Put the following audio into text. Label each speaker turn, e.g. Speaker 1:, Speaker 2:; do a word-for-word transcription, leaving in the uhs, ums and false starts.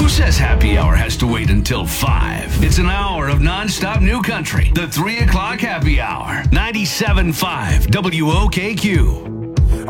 Speaker 1: Who says happy hour has to wait until five? It's an hour of nonstop new country. The three o'clock happy hour. ninety-seven point five W O K Q.